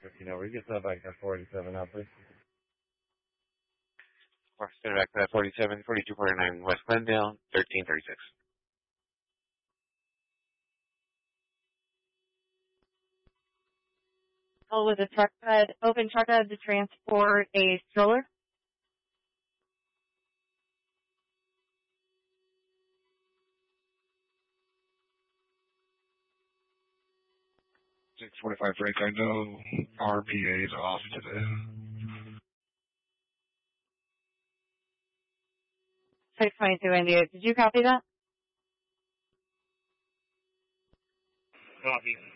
15 over. You get stuff back at 47 now, please. Send it back to that 47, 4249 West Glendale, 1336. Was a truck bed, open truck bed to transport a stroller? $645 freight car, no RPAs off today. 622 India. Did you copy that? Copy.